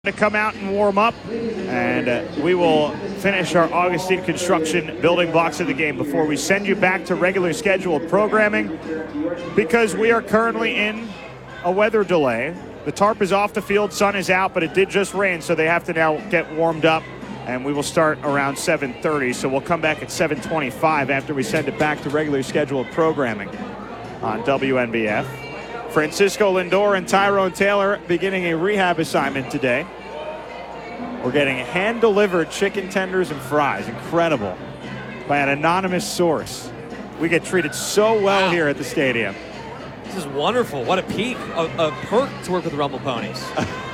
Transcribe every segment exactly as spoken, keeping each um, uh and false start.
to come out and warm up, and uh, we will finish our Augustine construction building blocks of the game before we send you back to regular scheduled programming, because we are currently in a weather delay. The tarp is off the field, sun is out, but it did just rain, so they have to now get warmed up, and we will start around seven thirty, so we'll come back at seven twenty-five after we send it back to regular scheduled programming on W N B F. Francisco Lindor and Tyrone Taylor beginning a rehab assignment today. We're getting hand-delivered chicken tenders and fries, incredible, by an anonymous source. We get treated so well wow. here at the stadium. This is wonderful. What a peak, a, a perk to work with the Rumble Ponies.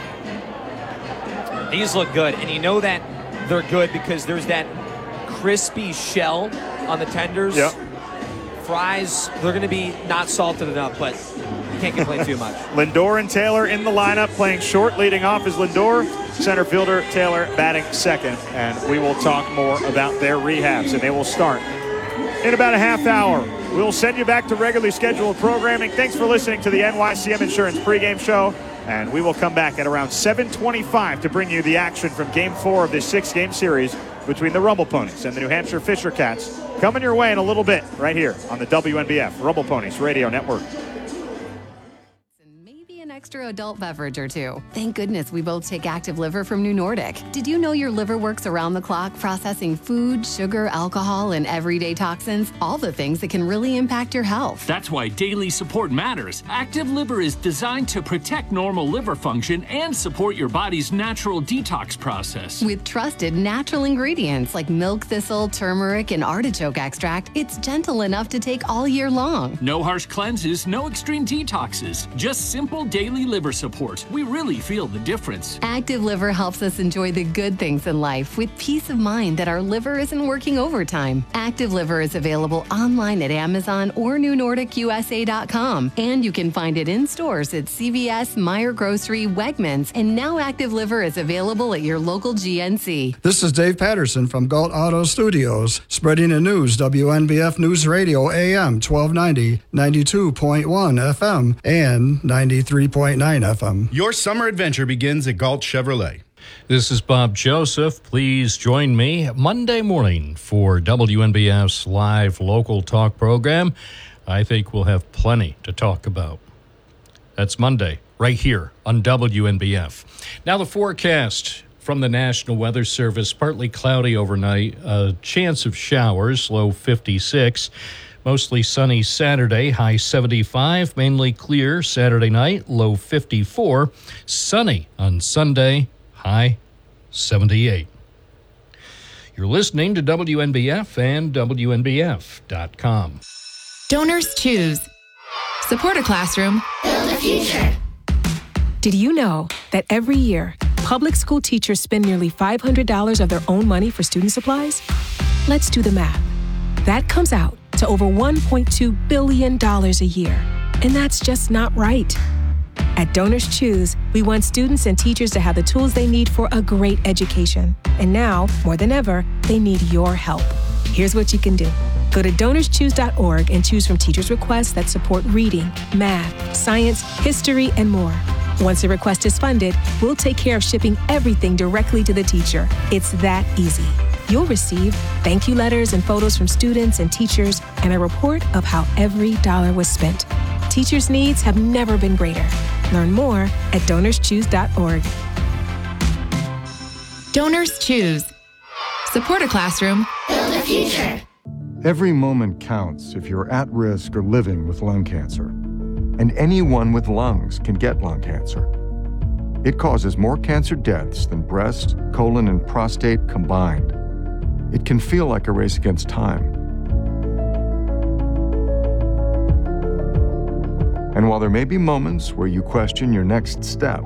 These look good, and you know that they're good because there's that crispy shell on the tenders. Yep. Fries, they're going to be not salted enough, but you can't complain too much. Lindor and Taylor in the lineup, playing short. Leading off is Lindor, center fielder Taylor batting second, and we will talk more about their rehabs, and they will start in about a half hour. We'll send you back to regularly scheduled programming. Thanks for listening to the N Y C M Insurance pregame show, and we will come back at around seven twenty-five to bring you the action from Game four of this six-game series between the Rumble Ponies and the New Hampshire Fisher Cats. Coming your way in a little bit right here on the W N B F Rumble Ponies Radio Network. Extra adult beverage or two. Thank goodness we both take Active Liver from New Nordic. Did you know your liver works around the clock processing food, sugar, alcohol, and everyday toxins? All the things that can really impact your health. That's why daily support matters. Active Liver is designed to protect normal liver function and support your body's natural detox process. With trusted natural ingredients like milk thistle, turmeric, and artichoke extract, it's gentle enough to take all year long. No harsh cleanses, no extreme detoxes, just simple daily liver support. We really feel the difference. Active Liver helps us enjoy the good things in life with peace of mind that our liver isn't working overtime. Active Liver is available online at Amazon or New Nordic U S A dot com, and you can find it in stores at C V S, Meijer Grocery, Wegmans, and now Active Liver is available at your local G N C. This is Dave Patterson from Galt Auto Studios, spreading the news. W N B F News Radio A M twelve ninety, ninety-two point one F M, and ninety-three point nine F M. Your summer adventure begins at Galt Chevrolet. This is Bob Joseph. Please join me Monday morning for W N B F's live local talk program. I think we'll have plenty to talk about. That's Monday, right here on W N B F. Now the forecast from the National Weather Service: partly cloudy overnight, a chance of showers, low fifty-six. Mostly sunny Saturday, high seventy-five. Mainly clear Saturday night, low fifty-four. Sunny on Sunday, high seventy-eight. You're listening to W N B F and W N B F dot com. Donors choose. Support a classroom. Build a future. Did you know that every year, public school teachers spend nearly five hundred dollars of their own money for student supplies? Let's do the math. That comes out to over one point two billion dollars a year. And that's just not right. At Donors Choose, we want students and teachers to have the tools they need for a great education. And now, more than ever, they need your help. Here's what you can do. Go to donors choose dot org and choose from teachers' requests that support reading, math, science, history, and more. Once a request is funded, we'll take care of shipping everything directly to the teacher. It's that easy. You'll receive thank you letters and photos from students and teachers, and a report of how every dollar was spent. Teachers' needs have never been greater. Learn more at donors choose dot org. Donors Choose. Support a classroom. Build a future. Every moment counts if you're at risk or living with lung cancer. And anyone with lungs can get lung cancer. It causes more cancer deaths than breast, colon, and prostate combined. It can feel like a race against time. And while there may be moments where you question your next step,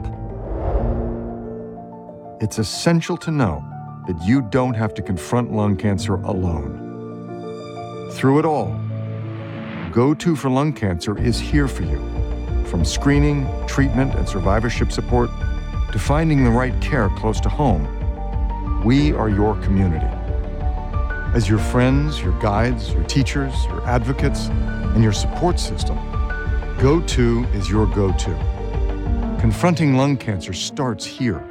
it's essential to know that you don't have to confront lung cancer alone. Through it all, Go To for Lung Cancer is here for you. From screening, treatment, and survivorship support to finding the right care close to home, we are your community. As your friends, your guides, your teachers, your advocates, and your support system, Go To is your go-to. Confronting lung cancer starts here.